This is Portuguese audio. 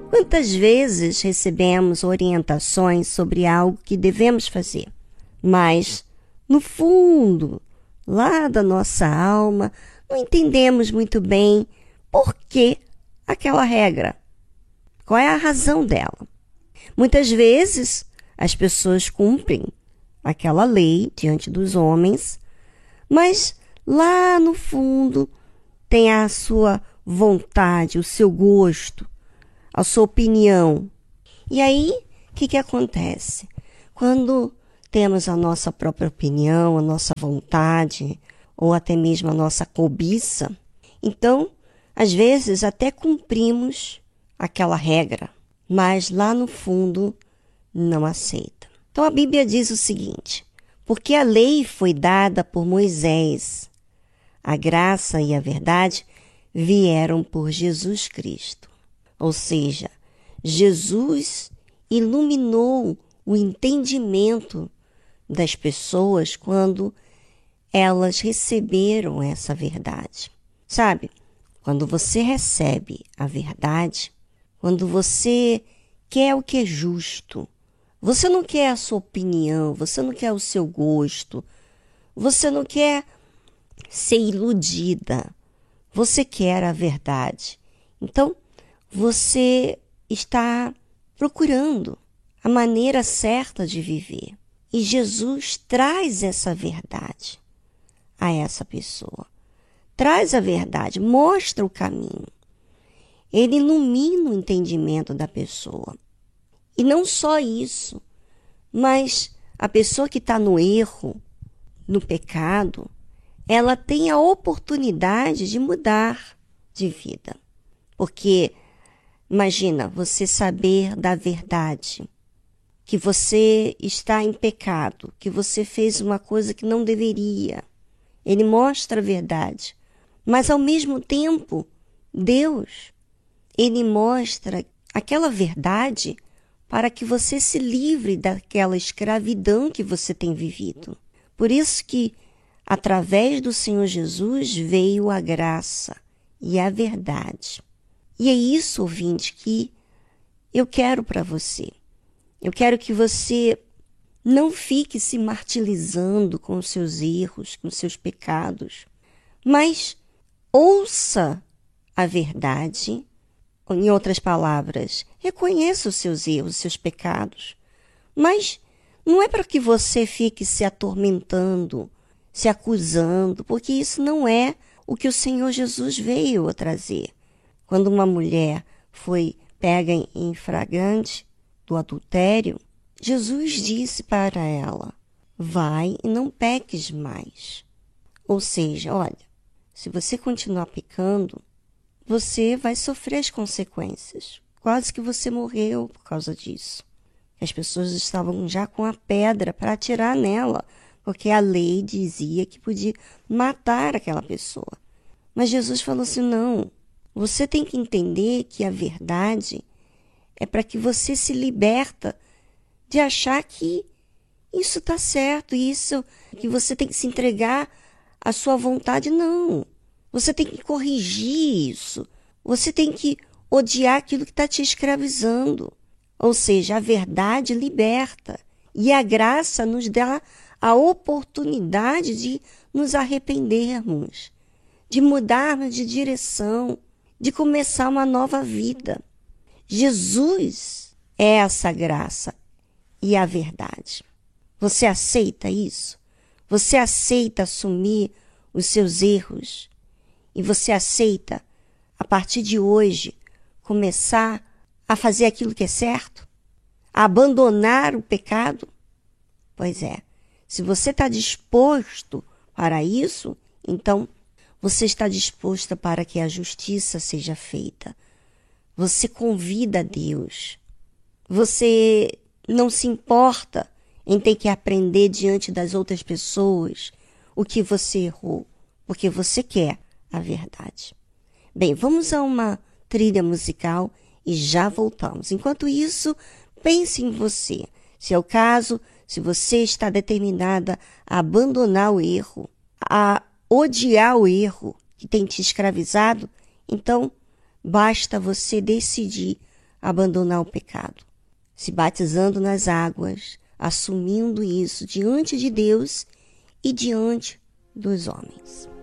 Quantas vezes recebemos orientações sobre algo que devemos fazer, mas, no fundo, lá da nossa alma, não entendemos muito bem por que aquela regra, qual é a razão dela. Muitas vezes, as pessoas cumprem aquela lei diante dos homens, mas lá no fundo tem a sua vontade, o seu gosto, a sua opinião. E aí, o que acontece? Quando temos a nossa própria opinião, a nossa vontade, ou até mesmo a nossa cobiça, então, às vezes, até cumprimos aquela regra, mas lá no fundo não aceita. Então, a Bíblia diz o seguinte: porque a lei foi dada por Moisés, a graça e a verdade vieram por Jesus Cristo. Ou seja, Jesus iluminou o entendimento das pessoas quando elas receberam essa verdade. Sabe, quando você recebe a verdade, quando você quer o que é justo, você não quer a sua opinião, você não quer o seu gosto, você não quer ser iludida, você quer a verdade. Então, você está procurando a maneira certa de viver. E Jesus traz essa verdade a essa pessoa. Traz a verdade, mostra o caminho. Ele ilumina o entendimento da pessoa. E não só isso, mas a pessoa que está no erro, no pecado, ela tem a oportunidade de mudar de vida. Porque imagina você saber da verdade, que você está em pecado, que você fez uma coisa que não deveria. Ele mostra a verdade. Mas, ao mesmo tempo, Deus, Ele mostra aquela verdade para que você se livre daquela escravidão que você tem vivido. Por isso que, através do Senhor Jesus, veio a graça e a verdade. E é isso, ouvinte, que eu quero para você. Eu quero que você não fique se martirizando com os seus erros, com os seus pecados, mas ouça a verdade. Em outras palavras, reconheça os seus erros, os seus pecados, mas não é para que você fique se atormentando, se acusando, porque isso não é o que o Senhor Jesus veio a trazer. Quando uma mulher foi pega em flagrante do adultério, Jesus disse para ela: vai e não peques mais. Ou seja, olha, se você continuar pecando, você vai sofrer as consequências. Quase que você morreu por causa disso. As pessoas estavam já com a pedra para atirar nela, porque a lei dizia que podia matar aquela pessoa. Mas Jesus falou assim: não, você tem que entender que a verdade é para que você se liberta de achar que isso está certo, isso que você tem que se entregar à sua vontade. Não, você tem que corrigir isso, você tem que odiar aquilo que está te escravizando. Ou seja, a verdade liberta e a graça nos dá a oportunidade de nos arrependermos, de mudarmos de direção, de começar uma nova vida. Jesus é essa graça e a verdade. Você aceita isso? Você aceita assumir os seus erros? E você aceita, a partir de hoje, começar a fazer aquilo que é certo? A abandonar o pecado? Pois é, se você está disposto para isso, então você está disposta para que a justiça seja feita. Você convida a Deus. Você não se importa em ter que aprender diante das outras pessoas o que você errou, porque você quer a verdade. Bem, vamos a uma trilha musical e já voltamos. Enquanto isso, pense em você. Se é o caso, se você está determinada a abandonar o erro, a odiar o erro que tem te escravizado, então basta você decidir abandonar o pecado, se batizando nas águas, assumindo isso diante de Deus e diante dos homens.